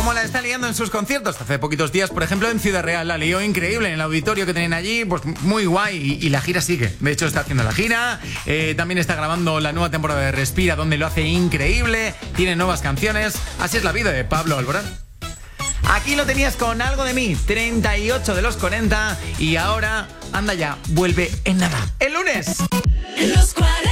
¿Cómo la está liando en sus conciertos? Hace poquitos días, por ejemplo, en Ciudad Real la lió increíble en el auditorio que tienen allí, pues muy guay, y la gira sigue. De hecho, está haciendo la gira, también está grabando la nueva temporada de Respira, donde lo hace increíble, tiene nuevas canciones. Así es la vida de Pablo Alborán. Aquí lo tenías con Algo de mí, 38 de los 40, y ahora, anda ya, vuelve en nada, el lunes. Los 40.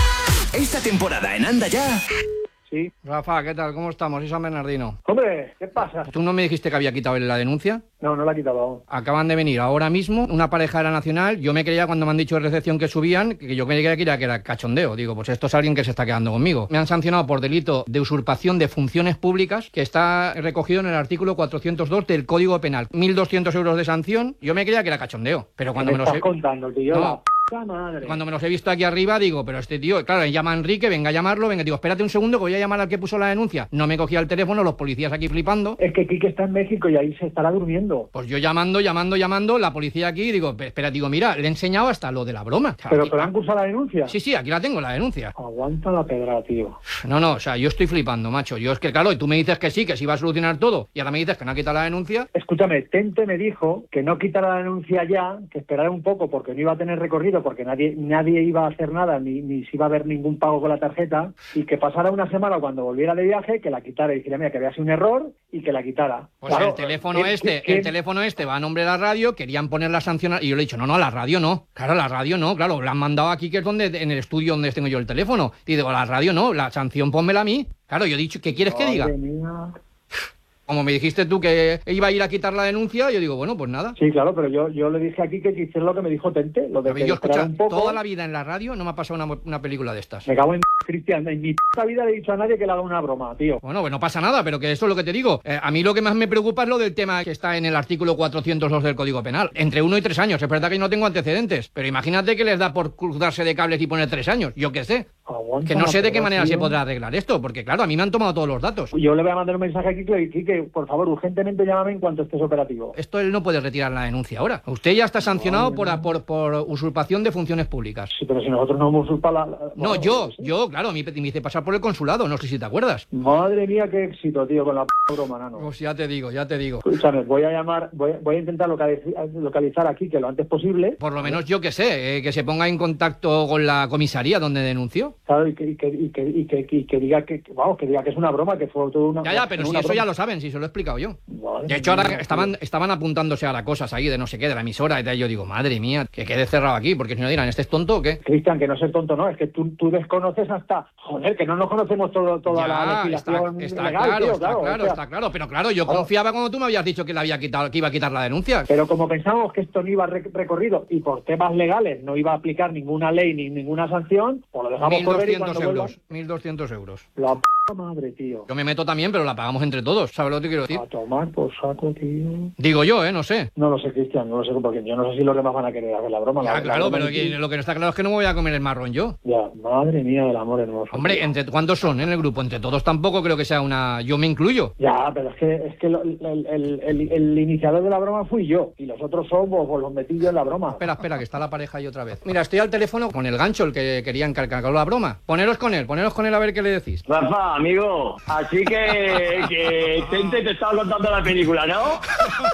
Esta temporada en Anda Ya. Sí. Rafa, ¿qué tal? ¿Cómo estamos? Soy San Bernardino. Hombre, ¿qué pasa? ¿Tú no me dijiste que había quitado la denuncia? No, no la he quitado aún. Acaban de venir ahora mismo una pareja de la Nacional. Yo me creía cuando me han dicho de recepción que subían, que yo creía que era cachondeo. Digo, pues esto es alguien que se está quedando conmigo. Me han sancionado por delito de usurpación de funciones públicas, que está recogido en el artículo 402 del Código Penal. 1.200 euros de sanción. Yo me creía que era cachondeo. Pero cuando ¿Qué me estás contando, tío? No. Madre. Cuando me los he visto aquí arriba, digo, pero este tío, claro, llama a Enrique, venga a llamarlo, venga, digo, espérate un segundo que voy a llamar al que puso la denuncia. No me cogía el teléfono, los policías aquí flipando. Es que Quique está en México y ahí se estará durmiendo. Pues yo llamando, la policía aquí, digo, espera, digo, mira, le he enseñado hasta lo de la broma. O sea, ¿Pero aquí, te han cursado la denuncia? Sí, aquí la tengo, la denuncia. Aguanta la pedra, tío. No, o sea, yo estoy flipando, macho. Yo es que, claro, y tú me dices que sí, que sí va a solucionar todo, y ahora me dices que no ha quitado la denuncia. Escúchame, Tente me dijo que no quitara la denuncia ya, que esperara un poco porque no iba a tener recorrido, porque nadie iba a hacer nada, ni se iba a ver ningún pago con la tarjeta, y que pasara una semana cuando volviera de viaje, que la quitara y dijera, mira, que había sido un error y que la quitara. Pues claro, el teléfono este va a nombre de la radio, querían poner la sanción, y yo le he dicho, no, la radio no. Claro, la radio no, claro, la han mandado aquí, que es donde, en el estudio donde tengo yo el teléfono. Y digo, la radio no, la sanción pónmela a mí. Claro, yo he dicho, ¿qué quieres que diga? Mía. Como me dijiste tú que iba a ir a quitar la denuncia, yo digo, bueno, pues nada. Sí, claro, pero yo le dije aquí que hiciera lo que me dijo Tente, lo de que Yo escucha, un poco. toda la vida en la radio no me ha pasado una película de estas. Me cago en Cristian, en mi puta vida le he dicho a nadie que le haga una broma, tío. Bueno, pues no pasa nada, pero que eso es lo que te digo. A mí lo que más me preocupa es lo del tema que está en el artículo 402 del Código Penal. Entre 1 y 3 años. Es verdad que no tengo antecedentes, pero imagínate que les da por cruzarse de cables y poner 3 años. Yo qué sé. Aguanta Que no sé de qué manera tío. se podrá arreglar esto, porque claro, a mí me han tomado todos los datos. Yo le voy a mandar un mensaje a Quique y Quique, por favor, urgentemente llámame en cuanto estés operativo. Esto él no puede retirar la denuncia ahora. Usted ya está sancionado por usurpación de funciones públicas. Sí, pero si nosotros no hemos usurpado la... No, bueno, yo, claro, me hice pasar por el consulado, no sé si te acuerdas. Madre mía, qué éxito, tío, con la broma, nano. Pues ya te digo. Escúchame, voy a intentar localizar a Quique lo antes posible. Por lo menos yo que sé, que se ponga en contacto con la comisaría donde denunció. Claro, y que diga que es una broma, que fue todo una... Ya, pero si eso broma. ya lo saben, si se lo he explicado yo. Madre De hecho, ahora mía, estaban apuntándose ahora cosas ahí de no sé qué, de la emisora, y tal. Yo digo, madre mía, que quede cerrado aquí, porque si no dirán, ¿este es tonto o qué? Cristian, que no ser tonto, no, es que tú desconoces hasta... Joder, que no nos conocemos toda la legislación está legal, claro, tío, está claro, pero claro, yo confiaba cuando tú me habías dicho que iba a quitar la denuncia. Pero como pensábamos que esto no iba recorrido y por temas legales no iba a aplicar ninguna ley ni ninguna sanción, pues lo dejamos correr y cuando 1.200 euros. La madre, tío. Yo me meto también, pero la pagamos entre todos, ¿sabes lo que te quiero decir? A tomar por saco, tío. Digo yo, no sé. No lo sé, Cristian, no lo sé, porque yo no sé si los demás van a querer hacer la broma. Ya, claro, broma pero lo que no está claro es que no me voy a comer el marrón yo. Ya, madre mía del amor hermoso. Hombre, tío. ¿cuántos son en el grupo? Entre todos tampoco creo que sea una... Yo me incluyo. Ya, pero es que el iniciador de la broma fui yo, y los otros somos, pues los metí yo en la broma. Espera, que está la pareja ahí otra vez. Mira, estoy al teléfono con el gancho, el que querían cargar la broma. Poneros con él a ver qué le decís. Rafa, amigo, así que Tente te estaba contando la película, ¿no?